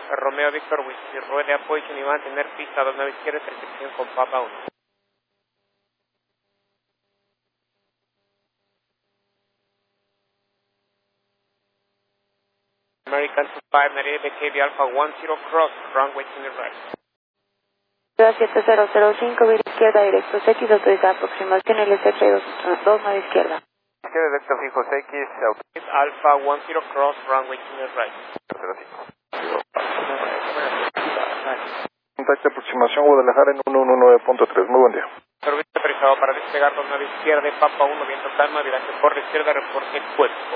Romeo Víctor Whisky, ruede apoyo y va a tener pista 29 izquierda, intersección con Papa 1. American 25, Meridian BKB Alpha 10 cross, runway to the right. 7005, vía izquierda, directo X, autorizada aproximación LS 29 izquierda. Izquierda, directo fijo X, Alpha 10 cross, runway to the right. 05. Contacto aproximación Guadalajara en 119.3, muy buen día. Servicio autorizado para despegar 29 izquierda de Papa 1, viento calma, viraje por la izquierda, reporte el cuerpo.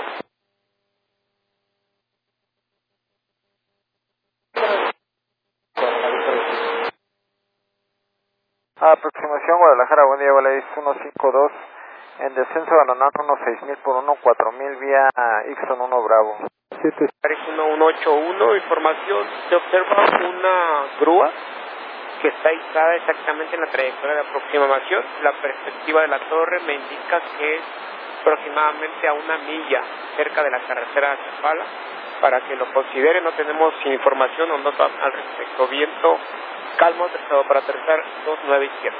Aproximación Guadalajara, buen día, Volaris 152, en descenso abandonando 16000 por 14000 vía Ixon 1 Bravo. 7. 1181, información, se observa una grúa que está izada exactamente en la trayectoria de aproximación. La perspectiva de la torre me indica que es aproximadamente a 1 milla cerca de la carretera de Chapala. Para que lo considere, no tenemos información o nota al respecto. Viento calmo, autorizado para aterrizar 29 izquierda.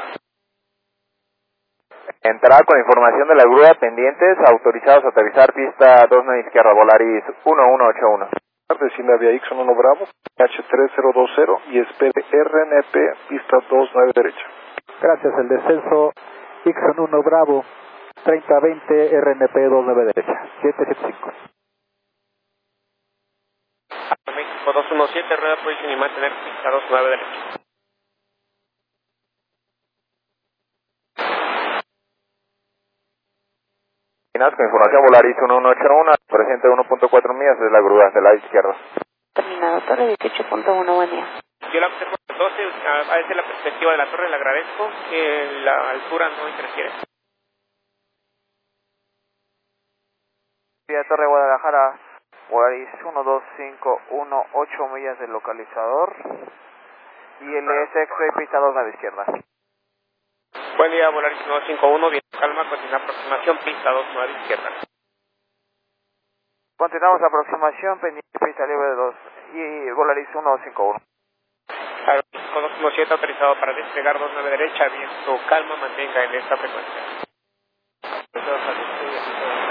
Entrada con información de la grúa, pendientes, autorizados a aterrizar pista 29 izquierda, Volaris 1181. Decime vía Ixon 1 Bravo, H3020 y espere RNP, pista 29 derecha. Gracias, el descenso Ixon 1 Bravo, 3020 RNP 29 derecha, 775. México 217, rueda posición y mantener pista 29 derecha. Con información Volaris 1181, presente 1.4 millas de la grúa de la izquierda. Terminado, torre 18.1, buen día. Yo la observo 12, a desde la perspectiva de la torre, le agradezco que la altura no interfiere. Vía Torre Guadalajara, Volaris 12518, 8 millas del localizador. Y el X-Ray pista 29 izquierda. Buen día, Volaris 951, bien calma, continúa aproximación, pista 29 izquierda. Continuamos aproximación, pendiente pista libre de 2 y Volaris 151. Aeroméxico 217 autorizado para despegar 29 derecha, viento calma, mantenga en esta frecuencia.